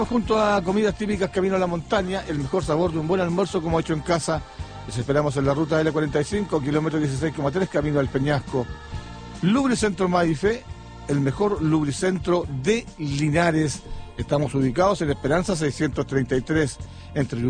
Junto a comidas típicas camino a la montaña, el mejor sabor de un buen almuerzo como hecho en casa. Les esperamos en la ruta L45, kilómetro 16,3, camino al Peñasco. Lubricentro Maife, el mejor lubricentro de Linares. Estamos ubicados en Esperanza 633, entre